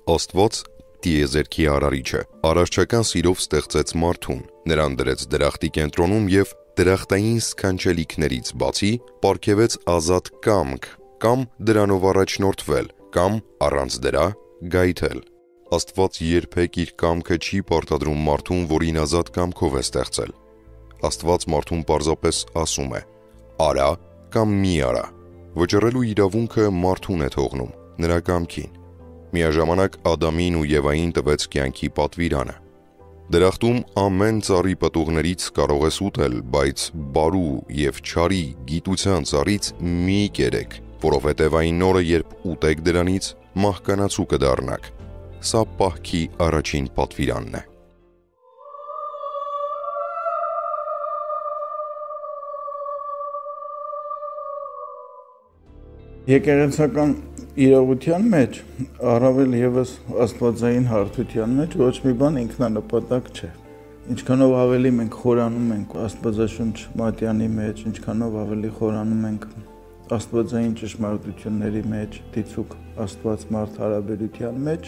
Աստված տիեզերքի արարիչը արարչական սիրով ստեղծեց մարդուն, նրան դրեց դրախտի կենտրոնում և դրախտային սքանչելիքներից բացի պարգևեց ազատ կամք կամ դրանով առաջնորդվել կամ առանց դրա գայթել։ Աստված երբեք իր կամքը չի պարտադրում մարդուն, որին ազատ կամքով է ստեղծել։ Աստված մարդուն պարզապես ասում է. «Արա» կամ «մի արա»։ Վճռելու իրավունքը մարդուն է թողնում, նրա կամքին։ Միաժամանակ Ադամին ու Եվային տվեց կյանքի պատվիրանը։ Դրախտում ամեն ծառի պտուղներից կարող ես ուտել, բայց բարու և չարի գիտության ծառից մի կերեք, որովհետև այն օրը, երբ ուտեք դրանից, մահկանացու կդառնաք։ Սա պահքի առաջին պատվիրանն է։ Եկեղեցական իրողության մեջ, առավել ևս աստվածային հարթության մեջ ոչ մի բան ինքնանպատակ չէ։ Ինչքանով ավելի մենք խորանում ենք Աստվածաշունչ մատյանի մեջ, ինչքանով ավելի խորանում ենք աստվածային ճշմարտությունների մեջ, դիցուք Աստված-մարդ հարաբերության մեջ,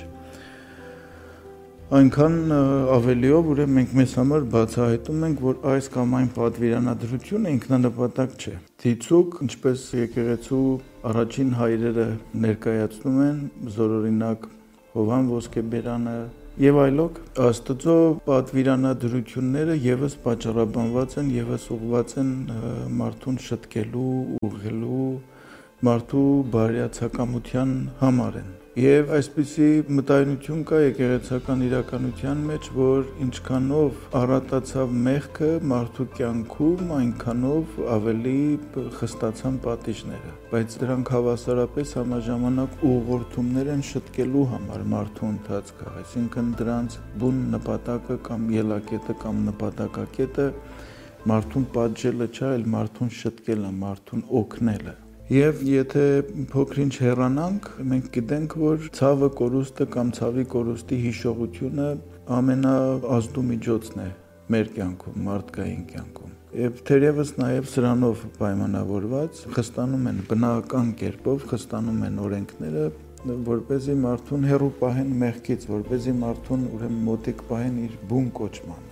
այնքան ավելիով ուրեմն մենք մեզ համար բացահայտում ենք, որ այս կամ այն պատվիրանադրությունը ինքնանպատակ չէ։ Դիցուք, ինչպես եկեղեցու առաջին հայրերը ներկայացնում են, զորօրինակ Հովհան Ոսկեբերանը եւ այլոք, Աստծո պատվիրանադրությունները եւս պատճառաբանված են, եւս ուղղված են մարդուն շտկելու, ուղղելու, մարդու բարյացակամության համար են։ Եվ այսպիսի մտայնություն կա եկեղեցական իրականության մեջ, որ ինչքանով առատացավ մեղքը մարդու կյանքում, այնքանով ավելի խստացան պատիժները, բայց դրանք հավասարապես համաժամանակ ուղղորդումներ են շտկելու համար մարդու ընթացքը, այսինքն դրանց բուն նպատակը կամ ելակետը կամ նպատակակետը մարդուն պատժելը չէ, այլ մարդուն շտկելը, մարդուն օգնելը։ Եվ եթե փոքրինչ հեռանանք, մենք գիտենք, որ ցավը կորուստը կամ ցավի կորուստի հիշողությունը ամենաազդու միջոցն է մեր կյանքում, մարդկային կյանքում։ Եվ թերևս նաև սրանով պայմանավորված խստանում են բնական կերպով, խստանում են օրենքները, որպեսզի մարդուն հեռու պահեն մեղքից, որպեսզի մարդուն ուրեմն մոտիկ պահեն իր բուն կոչմանը։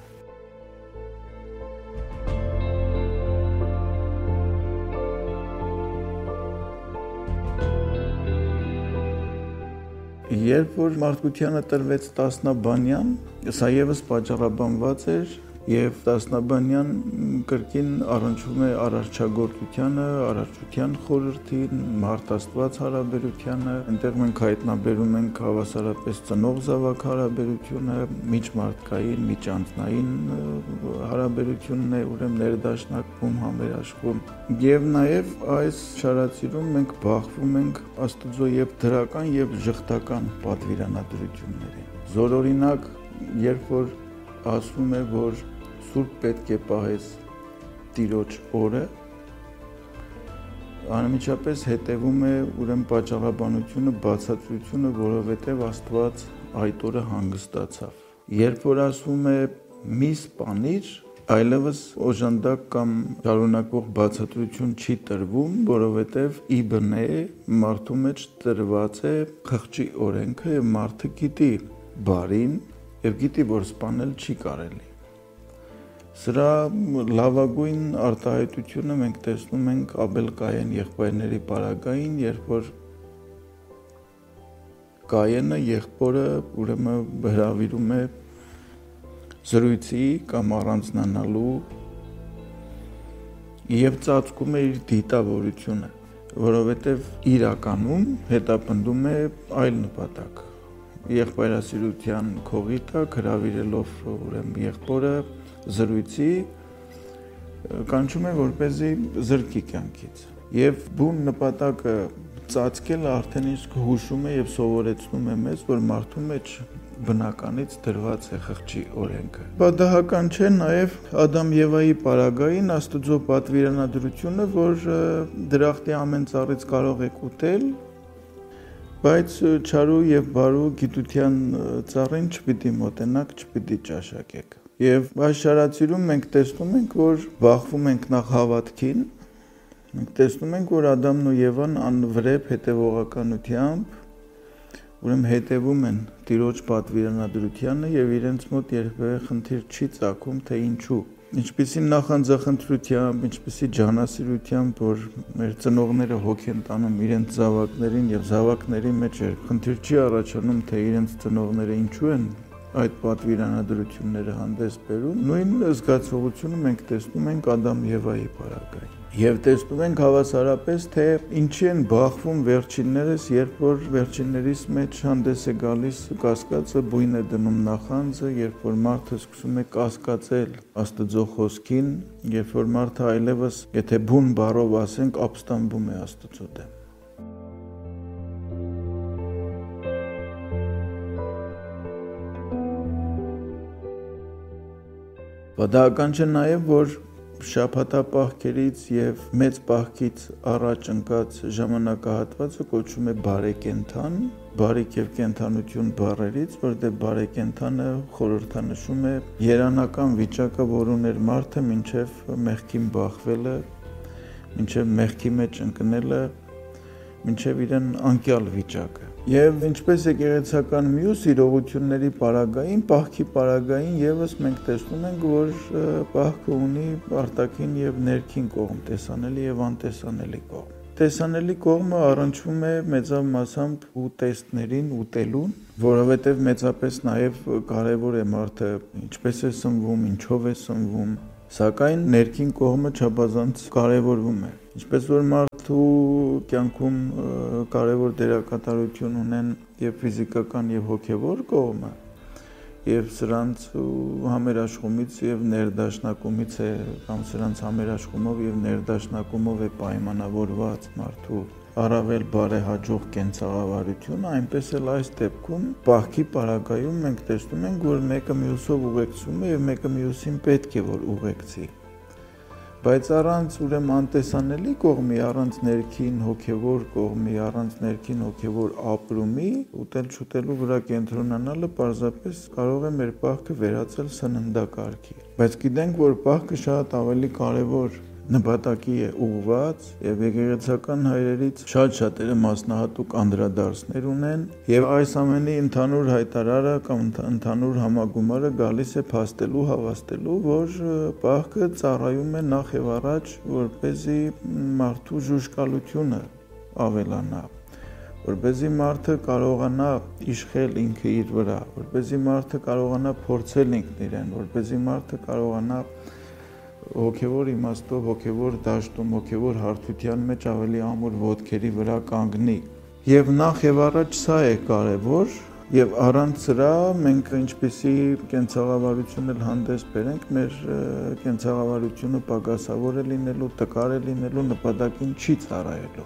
Երբ որ մարդկությանը տրվեց Տասնաբանյան, սա եւս պատճառաբանված էր եւ Տասնաբանյան կրկին առնչվում է արարչագործությանը, արարչության խորհրդին, մարդ-Աստված հարաբերությանը, այնտեղ մենք հայտնաբերում ենք հավասարապես ծնող-զավակ հարաբերությունը, միջմարդկային, միջանձնային հարաբերությունն է ուրեմն ներդաշնակվում, համերաշխվում եւ նաեւ այս շարածիրում մենք բախվում ենք Աստծո եւ դրական եւ ժխտական պատվիրանադրություններին։ Զորօրինակ, երբ որ ասվում է, որ Սուրբ պետք է պահես Տիրոջ օրը, անմիջապես հետևում է ուրեմն պատճառաբանությունը, բացատրությունը, որովհետև Աստված այդ օրը հանգստացավ։ Երբ որ ասվում է մի սպանիր, այլևս օժանդակ կամ շարունակող բացատրություն չի տրվում, որովհետև ի բնե մարդու մեջ տրված է խղճի օրենքը եւ մարդը գիտի բարին եւ գիտի, որ սպանել չի կարելի։ Սրա լավագույն արտահայտությունը մենք տեսնում ենք Աբել-Կայեն եղբայրների պարագային, երբ որ Կայենը եղբորը ուրեմն հրավիրում է զրույցի կամ առանձնանալու եւ ծածկում է իր դիտավորությունը, որովհետեւ իրականում հետապնդում է այլ նպատակ։ Եղբայրասիրության քողի տակ հրավիրելով ուրեմն եղբորը զրույցի կանչում է որպեսզի զրկի կյանքից։ Եվ բուն նպատակը ծածկելը արդեն իսկ հուշում է եւ սովորեցնում է մեզ, որ մարդու մեջ բնականից դրված է խղճի օրենքը։ Պատահական չէ նաև Ադամ-Եվայի պարագային Աստծո պատվիրանադրությունը, որ դրախտի ամեն ծառից կարող եք ուտել, բայց չարու եւ բարու գիտության ծառին չպիտի մոտենաք, չպիտի ճաշակեք։ Եվ այս շարածիրում մենք տեսնում ենք, որ բախվում ենք նախ հավատքին, մենք տեսնում ենք, որ Ադամն ու Եվան անվրեպ հետևողականությամբ ուրեմն հետևում են Տիրոջ պատվիրանադրությանը եւ իրենց մոտ երբեւե խնդիր չի ծագում, թե ինչու։ Ինչպիսի նախանձախնդրությամբ, ինչպիսի ջանասիրությամբ, որ մեր ծնողները հոգ են տանում իրենց զավակներին եւ զավակների մեջ խնդիր չի առաջանում, թե իրենց ծնողները ինչու են այդ պատվիրանադրությունները հանդես բերում, նույն զգացողությունը մենք տեսնում ենք Ադամ Եվայի պարագայում։ Եվ տեսնում ենք հավասարապես, թե ինչի են բախվում վերջիններս, երբ որ վերջիններիս մեջ հանդես է գալիս կասկածը, բույն է դնում նախանձը, երբ որ մարդը սկսում է կասկածել Աստծո խոսքին, երբ որ մարդը այլևս, եթե բուն բառով ասենք, ապստամբում է Աստծո դեմ։ Պատահական չէ նաև, որ շաբաթապահքերից եւ մեծ պահքից առաջ ընկած ժամանակահատվածը կոչվում է բարեկենդան, բարիք եւ կենդանություն բառերից, որտեղ բարեկենդանը խորհրդանշում է երանական վիճակը, որ ուներ մարդը մինչեւ մեղքին բախվելը, մինչեւ մեղքի մեջ ընկնելը, մինչեւ իրեն անկյալ վիճակը։ Եվ ինչպես եկեղեցական մյուս իրողությունների պարագային, պահքի պարագային եւս մենք տեսնում ենք, որ պահքը ունի արտաքին եւ ներքին կողմ, տեսանելի եւ անտեսանելի կողմ։ Տեսանելի կողմը առնչվում է մեծավ մասամբ ուտեստներին, ուտելուն, որովհետեւ մեծապես նաեւ կարեւոր է մարդը ինչպես է սնվում, ինչով է սնվում, սակայն ներքին կողմը չափազանց կարևորվում է։ Ինչպես որ մարդու կյանքում կարևոր դերակատարություն ունեն եւ ֆիզիկական եւ հոգեվոր կողմը, եւ սրանց համերաշխումից եւ ներդաշնակումից է կամ սրանց համերաշխումով եւ ներդաշնակումով է պայմանավորված մարդու առավել բարեհաջող կենցաղավարությունը, այնպես էլ այս դեպքում պահքի պարագայում մենք տեսնում ենք, որ մեկը մյուսով ուղեկցում է եւ մեկը մյուսին պետք է որ ուղեկցի։ Բայց առանց ուրեմն անտեսանելի կողմի, առանց ներքին հոգևոր կողմի, առանց ներքին հոգևոր ապրումի, ուտել-չուտելու վրա կենտրոնանալը պարզապես կարող է մեր պահքը վերածել սննդակարգի։ Բայց գիտենք, որ պահքը շատ ավելի կարևոր նպատակի է ուղղված եւ եկեղեցական հայրերից շատ-շատերը մասնահատուկ անդրադարձներ ունեն եւ այս ամենի ընդհանուր հայտարարը կամ ընդհանուր համագումարը գալիս է փաստելու, հավաստելու, որ պահքը ծառայում է նախ եւ առաջ որպեսզի մարդու ժուժկալությունը ավելանա, որպեսզի մարդը կարողանա իշխել ինքը իր վրա, որպեսզի մարդը կարողանա փորձել ինքն իրեն, որպեսզի մարդը կարողանա հոգևոր իմաստով, հոգևոր դաշտում, հոգևոր հարթության մեջ ավելի ամուր ոտքերի վրա կանգնի։ Եվ նախ եւ առաջ սա է կարևոր, եւ առանց սրա մենք ինչպեսի կենցաղավարություն էլ հանդես բերենք, մեր կենցաղավարությունը պակասավոր է լինելու, տկար է լինելու, նպատակին չի ծառայելու։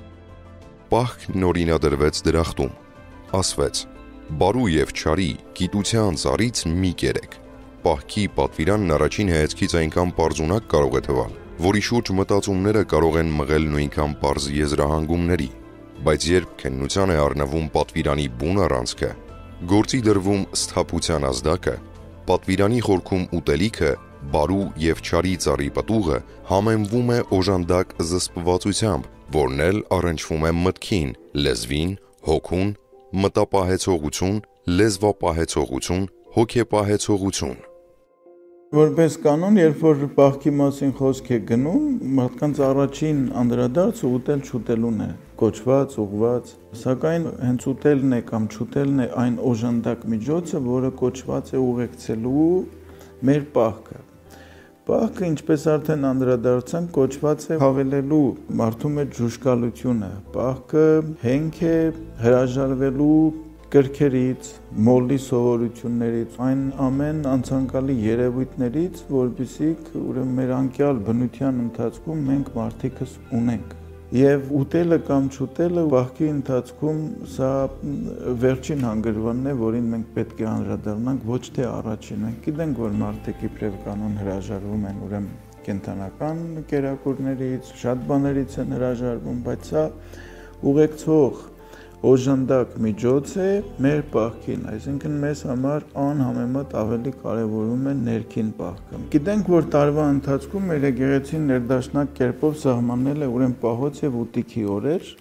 Պահքն օրինադրվեց դրախտում, ասվեց. «Բարու եւ չարի գիտության ծառից մի կերեք»։ Պահքի պատվիրանն առաջին հայացքից այնքան պարզունակ կարող է թվալ, որի շուրջ մտածումները կարող են մղել նույնքան պարզ եզրահանգումների, բայց երբ քննության է առնվում պատվիրանի բուն առանցքը, գործի դրվում սթափության ազդակը, պատվիրանի խորքում ուտելիքը, բարու եւ չարի ծառի պտուղը համեմվում է օժանդակ զսպվածությամբ, որն էլ առնչվում է մտքին, լեզվին, հոգուն, մտապահեցողություն, լեզվապահեցողություն, հոգեպահեցողություն։ Որպես կանոն, երբ որ պահքի մասին խոսք է գնում, մարդկանց առաջին անդրադարձը ուտել-չուտելուն է, կոչված, ուղղված, սակայն հենց ուտելն է կամ չուտելն է այն օժանդակ միջոցը, որը կոչված է ուղեկցելու մեր պահքը։ Պահքը, ինչպես արդեն անդրադարձանք, կոչված է հավելելու մարդու մեջ ժուժկալությունը։ Պահքը հենք է հրաժարվելու կրքերից, մոլի սովորություններից, այն ամեն անցանկալի երևույթներից, որպեսզի ուրեմն մեր անկյալ բնության ընթացքում մենք մարդիկս ունենք։ Եվ ուտելը կամ չուտելը պահքի ընթացքում սա վերջին հանգրվանն է, որին մենք պետք է անդրադառնանք, ոչ թե առաջին։ Մենք գիտենք, որ մարդիկ իբրև կանոն հրաժարվում են ուրեմն կենդանական կերակուրներից, շատ բաներից են հրաժարվում, բայց սա ուղեկցող օժանդակ միջոց է մեր պահքին, այսինքն մեզ համար անհամեմատ ավելի կարևորում է ներքին պահքը։ Գիտենք, որ տարվա ընթացքում մեր եկեղեցին ներդաշնակ կերպով սահմանել է ուրեմն պահոց եւ ուտիքի օրեր,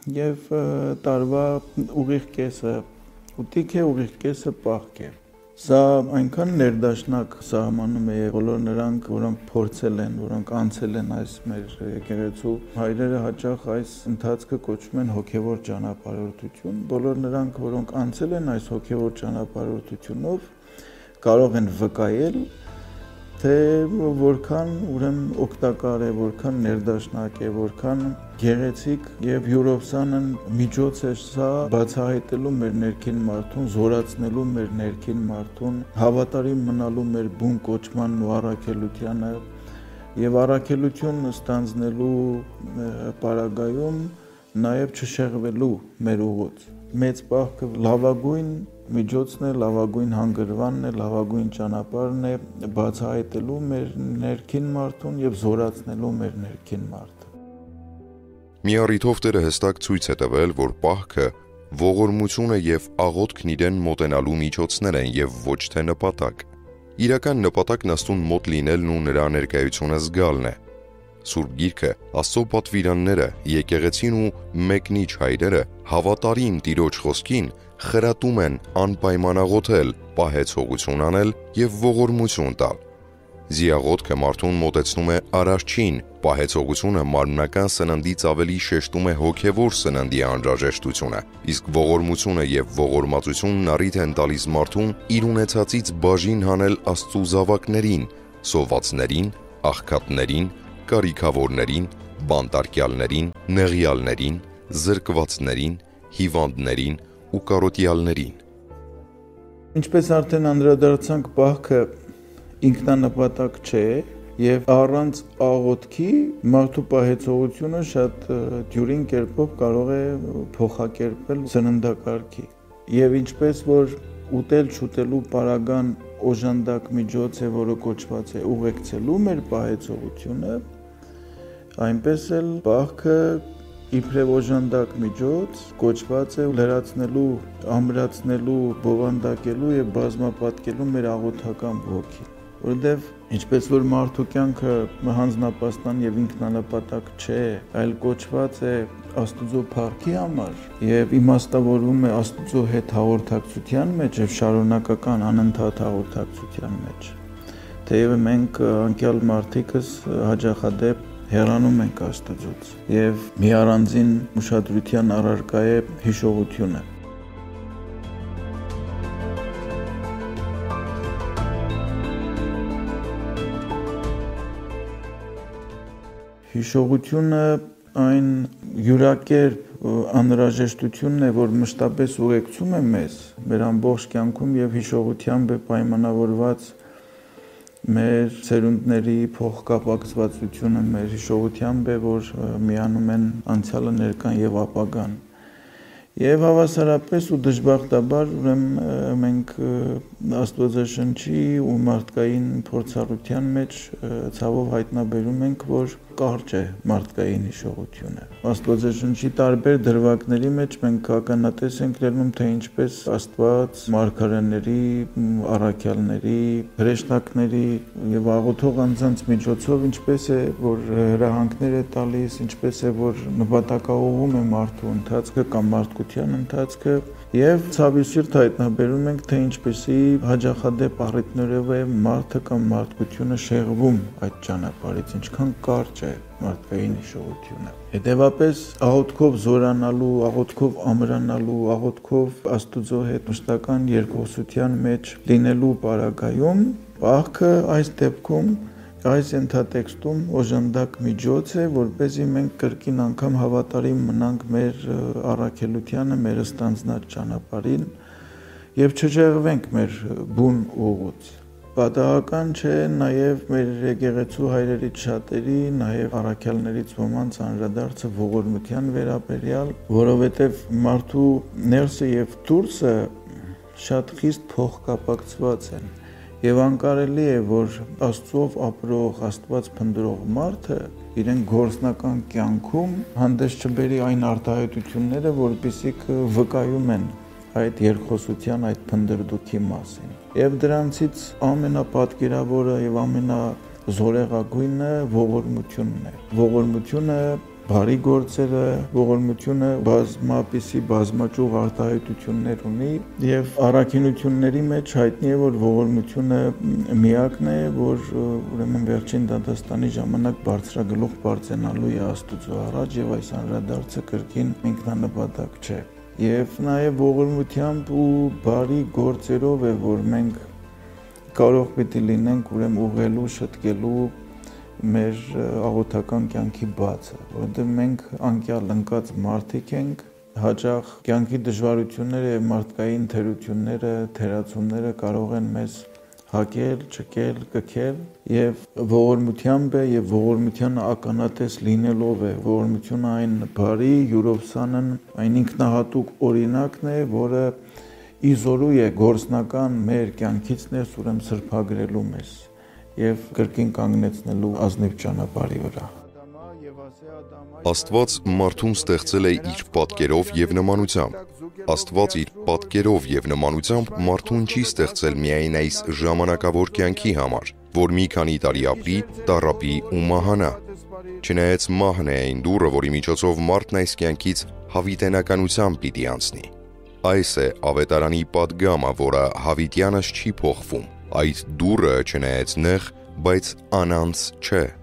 եւ տարվա ուղիղ կեսը ուտիկ է, ուղիղ կեսը պահք է։ Սա այնքան ներդաշնակ սահմանում է բոլոր նրանք, որոնք փորձել են, որոնք անցել են այս մեր եկեղեցու հայրերը հաճախ այս ընթացքը կոչում են հոգևոր ճանապարհորդություն։ Բոլոր նրանք, որոնք անցել են այս հոգևոր ճանապարհորդությունով, կարող են վկայել, թե որքան ուրեմն օգտակար է, որքան ներդաշնակ է, որքան գեղեցիկ եւ յուրովսանն միջոց է սա բացահայտելու մեր ներքին մարդուն, զորացնելու մեր ներքին մարդուն, հավատարիմ մնալու մեր բուն կոչման ու առաքելությանը եւ առաքելություն ստանձնելու պարագայում նաեւ չշեղվելու մեր ուղուց։ Մեծ պահքը լավագույն միջոցն է, լավագույն հանգրվանն է, լավագույն ճանապարհն է բացահայտելու մեր ներքին մարդուն եւ զորացնելու մեր ներքին մարդը։ Մի առիթով Տերը հստակ ցույց է տվել, որ պահքը ողորմությունը եւ աղոթքն իրեն մոտենալու միջոցներ են եւ ոչ թե նպատակ։ Իրական նպատակն Աստծուն մոտ լինելն ու նրա ներկայությունը զգալն է։ Սուրբ Գիրքը, Աստծո պատվիրանները, եկեղեցին ու մեկնիչ հայրերը հավատարիմ Տիրոջ խոսքին խրատում են անպայմանաղոթել, պահեցողություն անել եւ ողորմություն տալ։ Զիաղոթքը մարդուն մոտեցնում է Արարչին, պահեցողությունը մարմնական սննդից ավելի շեշտում է հոգևոր սննդի անհրաժեշտությունը, իսկ ողորմությունը եւ ողորմածությունն առիթ են տալիս մարդուն իր ունեցածից բաժին հանել Աստծո զավակներին, սովածներին, աղքատներին, կարիքավորներին, բանտարկյալներին, նեղյալներին, զրկվածներին, հիվանդներին ու կարոտյալներին։ Ինչպես արդեն անդրադարձանք, պահքը ինքնանպատակ չէ եւ առանց աղոթքի մարդու պահեցողությունը շատ դյուրին կերպով կարող է փոխակերպել սննդակարգի։ Եվ ինչպես որ ուտել չուտելու պարագան օժանդակ միջոց է, որը կոչված է ուղեկցելու մեր պահեցողությունը, այնպես էլ պահքը իբրև օժանդակ միջոց կոչված է լրացնելու, ամրացնելու, բովանդակելու եւ բազմապատկելու մեր աղոթական ոգին, որովհետեւ ինչպես որ մարդու կյանքը հանձնապաստան եւ ինքնանպատակ չէ, այլ կոչված է Աստուծո փառքի համար եւ իմաստավորվում է Աստուծո հետ հաղորդակցության մեջ եւ շարունակական անընդհատ հաղորդակցության մեջ։ Թեև մենք անկյալ մարդիկս հաճախադեպ հեռանում ենք Աստծուց եւ մի առանձին ուշադրության առարկա է հիշողությունը։ Հիշողությունը այն յուրակերպ անհրաժեշտությունն է, որ մշտապես ուղեկցում է մեզ մեր ամբողջ կյանքում եւ հիշողությամբ է պայմանավորված մեր ծերունդների փոխկապակցվածությունը, մեր հիշողությամբ է, որ միանում են անցյալը, ներկան եւ ապագան։ Եվ հավասարապես ու դժբախտաբար ուրեմն մենք Աստվածաշնչի ու մարդկային փորձառության մեջ ցավով հայտնաբերում ենք, որ կարճ է մարդկային հիշողությունը։ Աստվածաշնչի տարբեր դրվագների մեջ մենք ականատես ենք լինում, թե ինչպես Աստված մարգարեների, առաքյալների, հրեշտակների եւ աղոթող անձանց միջոցով ինչպես է որ հրահանգներ է տալիս, ինչպես է որ նպատակաուղղում է մարդու ընթացքը կամ մարդկության ընթացքը եւ ցավի սիրտ հայտնաբերում ենք, թե ինչպեսի հաջախադեպ առիթներով է մարդը կամ մարդկությունը շեղվում այդ ճանապարհից, ինչքան կարճ է մարդկային հիշողությունը։ Հետևաբար աղոթքով զորանալու, աղոթքով ամրանալու, աղոթքով Աստուծո հետ մշտական երկխոսության մեջ լինելու պարագայում պահքը այս դեպքում այս ենթատեքստում օժանդակ միջոց է, որպեսզի մենք կրկին անգամ հավատարիմ մնանք մեր առաքելությանը, մեր ստանձնած ճանապարհին եւ չժեղվենք մեր բուն ուղուց։ Պատահական չէ նաեւ մեր եկեղեցու հայրերից շատերի, նաեւ առաքյալներից ոմանց անդրադարձը ողորմության վերաբերյալ, որովհետեւ մարդու ներսը եւ դուրսը շատ խիստ փոխկապակցված են։ Եվ անկարելի է, որ Աստծով ապրող, Աստված փնտրող մարդը իրեն գործնական կյանքում հանդես չբերի այն արտահայտությունները, որպեսզի վկայում են այդ երկխոսության, այդ փնդրդուքի մասին։ Եվ դրանցից ամենապատկերավորը եւ ամենազորեղագույնը ողորմությունն է։ Ողորմությունը բարի գործերը, ողորմությունը բազմապիսի բազմաճյուղ արտահայտություններ ունի եւ առաքինությունների մեջ հայտնի է, որ ողորմությունը միակն է, որ ուրեմն վերջին դատաստանի ժամանակ բարձրագլուխ բարձենալու է Աստծո առաջ եւ այս անդրադարձը կրկին ինքնանպատակ չէ։ Եվ նաև ողորմությամբ ու բարի գործերով է, որ մենք կարող պիտի լինենք ուրեմն ուղղելու, շտկելու մեր աղոթական կյանքի բացը, որովհետև մենք անկյալ ընկած մարդիկ ենք, հաճախ կյանքի դժվարությունները եւ մարդկային թերությունները, թերացումները կարող են մեզ հակել, չկել, կքել եւ ողորմությամբ է եւ ողորմության ականատես լինելով է, ողորմությունը այն բարի, յուրովսանն այն ինքնահատուկ օրինակն է, որը իզորու է գործնական մեր կյանքից ներս ուրեմն սրբագրելու մեզ եւ կրկին կանգնեցնելու ազնիվ ճանապարհի վրա։ Աստված մարդուն ստեղծել է իր պատկերով եւ նմանությամբ։ Աստված իր պատկերով եւ նմանությամբ մարդուն չի ստեղծել միայն այս ժամանակավոր կյանքի համար, որ մի քանի տարի ապրի, տառապի ու մահանա։ Չնայած մահն է այն դուռը, որի միջոցով մարդն այս կյանքից հավիտենականությամբ պիտի անցնի։ Այս է ավետարանի պատգամը, որը հավիտյանս չի փոխվում։ Այդ դուռը չնայած նեղ, բայց անանց չէ։